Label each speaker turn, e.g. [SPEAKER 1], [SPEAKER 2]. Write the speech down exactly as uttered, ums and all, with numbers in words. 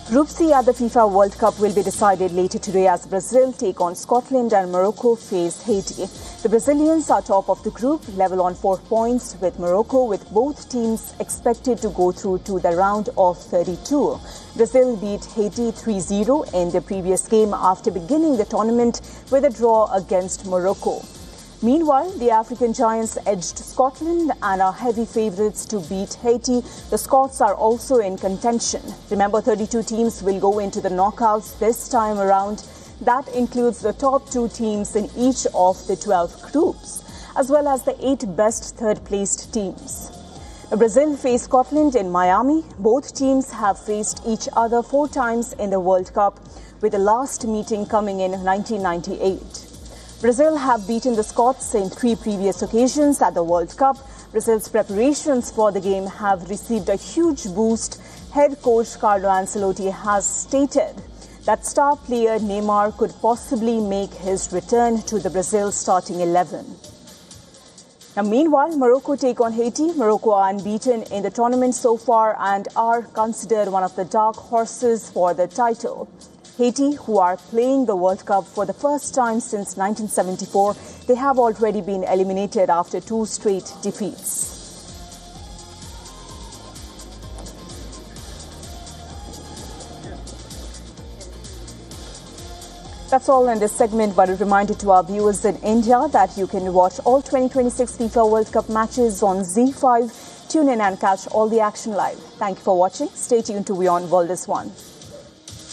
[SPEAKER 1] Group C at the FIFA World Cup will be decided later today as Brazil take on Scotland and Morocco face Haiti. The Brazilians are top of the group, level on four points with Morocco, with both teams expected to go through to the round of thirty-two. Brazil beat Haiti three zero in the previous game after beginning the tournament with a draw against Morocco. Meanwhile, the African giants edged Scotland and are heavy favourites to beat Haiti. The Scots are also in contention. Remember, thirty-two teams will go into the knockouts this time around. That includes the top two teams in each of the twelve groups, as well as the eight best third-placed teams. Brazil face Scotland in Miami. Both teams have faced each other four times in the World Cup, with the last meeting coming in nineteen ninety-eight. Brazil have beaten the Scots in three previous occasions at the World Cup. Brazil's preparations for the game have received a huge boost. Head coach Carlo Ancelotti has stated that star player Neymar could possibly make his return to the Brazil starting eleven. Now, meanwhile, Morocco take on Haiti. Morocco are unbeaten in the tournament so far and are considered one of the dark horses for the title. Haiti, who are playing the World Cup for the first time since nineteen seventy-four, they have already been eliminated after two straight defeats. That's all in this segment, but a reminder to our viewers in India that you can watch all twenty twenty-six FIFA World Cup matches on Z five. Tune in and catch all the action live. Thank you for watching. Stay tuned to WION World is One.